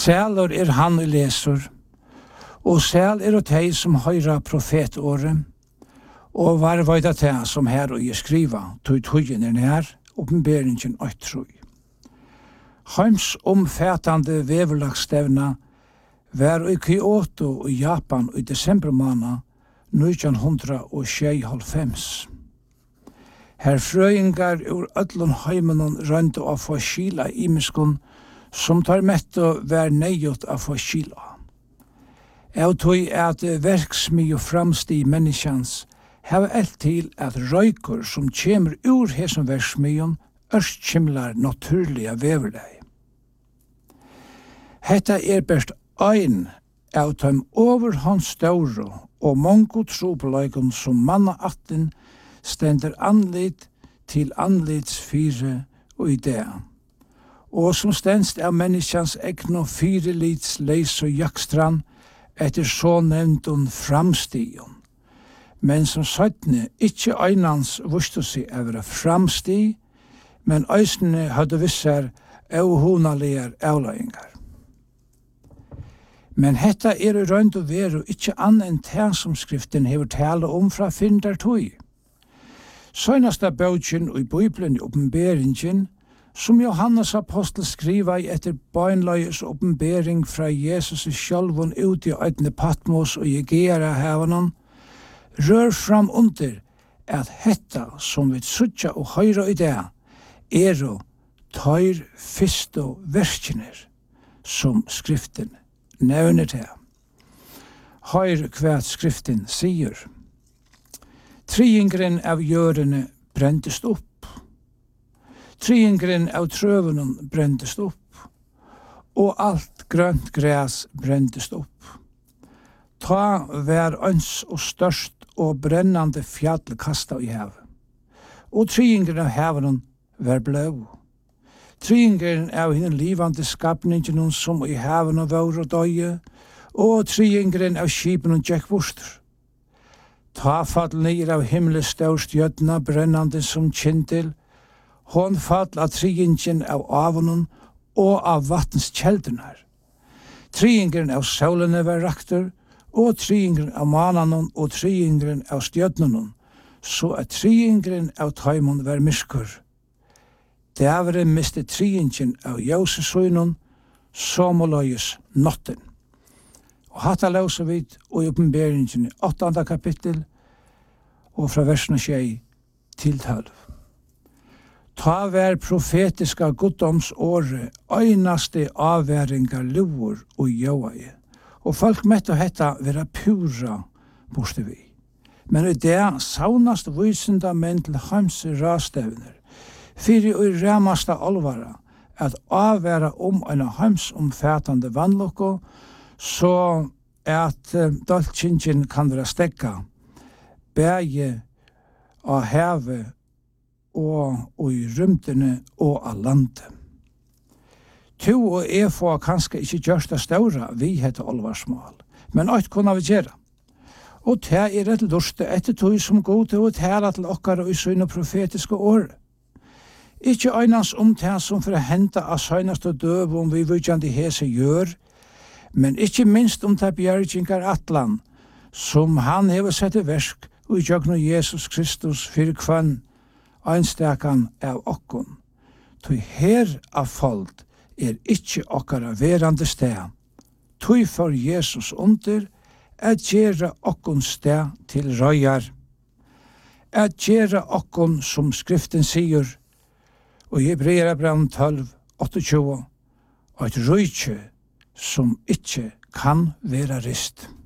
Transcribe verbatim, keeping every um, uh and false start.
Sælur er han i leser, og sæl er det de som høyrer profetåret, og var vøyda til som her og jeg skriva, tog tøyen er nær, oppenberingen øytrøy. Heims omfattande veverlagsstevna var i Kyoto i Japan i desember måned nitton sjeyoghálvfems. Her frøyngar ur öllun heimenon røyndu av få skila imiskun som tar metto vær neiot av få skila. Av tog at verksmi og framsti menneskjans hava elt til at røykur som kjemur ur hesum verksmion ørst kymlar naturliga veverlei. Hetta er best ein av dem overhåndståre og mongo trobeleikon som manna atten stender anlit til anlitsfire og idea, og som stendst av menneskjans egno fire lits leis og jakstran etter så nevntun framstion, men som søttene ikkje einans vustu seg evra framsti, men eisne hadde vissar auhunaligar avløyngar. Men hetta er i røynd og veru ikkje annan enn det som skriften hever tale om fra fyndar tøy. Søgnasta bøtjen og i Bibelen i oppenberingen, som Johannes apostel skriva i etter bøynløyes oppenbering fra Jesus i sjølvun ut i øydne Patmos og Egea hevanon, rør fram under at hetta som vi sutja og høyra i det, er og tøyr fyrst og verskiner som skriften nevner det. Høyr hva skriften sier. Triingren av jørene brendest opp. Triingren av trøvenen brendest opp. Og alt grønt græs brendest opp. Ta vær øns og størst og brennande fjall kasta i hav. Og triingren av havenen vær blå. Triingren av henne livande skapningen som i haven og vår og døye, og triingren av skipen og djekkvorster. Ta fall nir av himmel størst jødna brennande som kintil, hon fall av triingen av avenen og av vattens kjeldernar. Triingen av solene var rakter, og triingen av mananon og triingen av stjødnanon, så at triingen av taimon var miskur. Dævere miste triingen av Jøsesøynon, som og løyes notten. Og hatta løser vi og i oppenberingen i åttanda kapittel, og fra versene tjei til tølv. Ta vær profetiska goddoms åre, øynaste avværingar luor og jøaie. Og folk mette hetta vera pura borste vi. Men i det saunast vysenda menn til hamse rastevner, fyrir og remasta alvara, at avværa om en hamsomfætande vannlokko, så at uh, daltjingen kan vera stekka, bæge av havet og, og i rymdene og av landet. To og jeg får kanskje ikke gjørst det større vi heter alvarsmål, men alt kunne vi gjøre. Og det er et lurste etter tog som god til å tale til okkara og i søgne profetiske år. Ikke øynans om det som for å hente av søgnast og døv om vi vujjande hese gjør, men ikke minst om det bjergingar atlan, som han hever sett i versk og i jøgno Jesus Kristus fyrir kvann, einstakan av okkon. Tui her av folk er ikkje okkara verande sted. Tui for Jesus under at gjera okkon sted til røyar. At gjera okkon som skriften sier, og i Hebreerbrevet tolv, tjueåtte, og et røykje som ikkje kan vera rist.